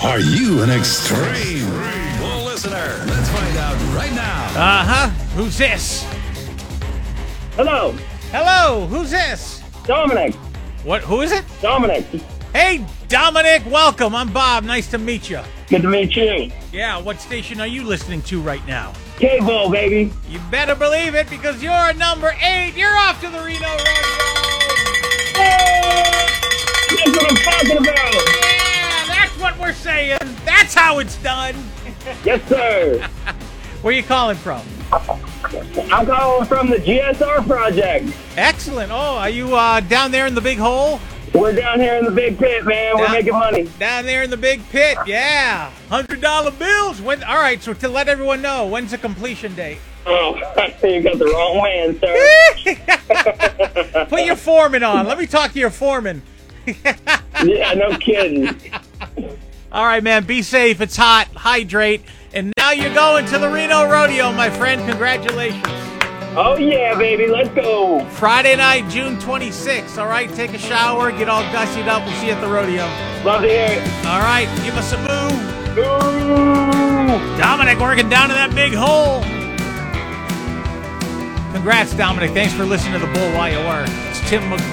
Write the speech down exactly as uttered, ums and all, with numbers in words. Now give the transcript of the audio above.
Are you an extreme bull listener? Let's find out right now. Uh-huh. Who's this? Hello, Hello, who's this? Dominic. What? Who is it? Dominic. Hey, Dominic, welcome. I'm Bob. Nice to meet you. Good to meet you. Yeah, what station are you listening to right now? K-Bull, baby. You better believe it, because you're number eight. You're off to the Reno Rodeo. Hey! That's what I'm talking about. Yeah, that's what we're saying. That's how it's done. Yes, sir. Where you calling from? I'm calling from the G S R project. Excellent. Oh, are you uh, down there in the big hole? We're down here in the big pit, man. We're Down- making money. Down there in the big pit, yeah. one hundred dollar bills. When? All right, so to let everyone know, when's the completion date? Oh, you got the wrong man, sir. Put your foreman on. Let me talk to your foreman. Yeah, no kidding. All right, man, be safe. It's hot. Hydrate. And now you're going to the Reno Rodeo, my friend. Congratulations. Oh, yeah, baby. Let's go. Friday night, June twenty-sixth. All right, take a shower, get all gussied up. We'll see you at the rodeo. Love to hear it. All right, give us a boo. Ooh. Dominic working down in that big hole. Congrats, Dominic. Thanks for listening to the Bull while you work. It's Tim McGraw.